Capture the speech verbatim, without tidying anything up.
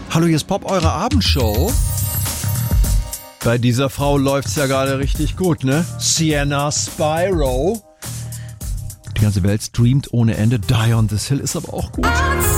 Hallo, hier ist Pop, eure Abendshow. Bei dieser Frau läuft's ja gerade richtig gut, ne? Sienna Spyro. Die ganze Welt streamt ohne Ende. Die on this Hill ist aber auch gut.